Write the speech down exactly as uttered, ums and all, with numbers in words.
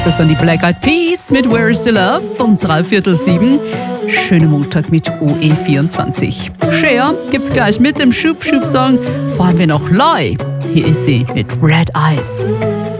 Das waren die Black Eyed Peas mit Where is the Love um dreiviertel sieben. Schönen Montag mit O E vierundzwanzig. Cher gibt's gleich mit dem Schub-Schub-Song. Vor allem wir noch Loy. Hier ist sie mit Red Eyes.